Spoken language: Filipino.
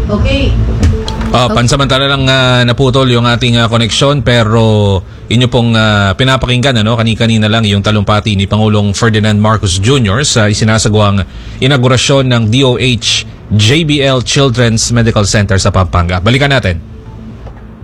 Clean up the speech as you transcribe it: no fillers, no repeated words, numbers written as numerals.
Okay. Pansamantala lang naputol yung ating koneksyon pero inyo pong pinapakinggan kanina lang yung talumpati ni Pangulong Ferdinand Marcos Jr. sa isinasagawang inaugurasyon ng DOH JBL Children's Medical Center sa Pampanga. Balikan natin.